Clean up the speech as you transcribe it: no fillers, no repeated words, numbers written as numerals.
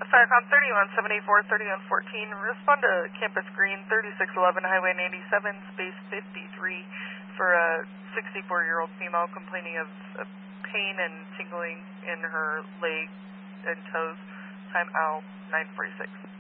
Firecom 3174, 3114, respond to Campus Green, 3611 Highway 97, space 53 for a 64-year-old female complaining of pain and tingling in her leg and toes. Time out 946.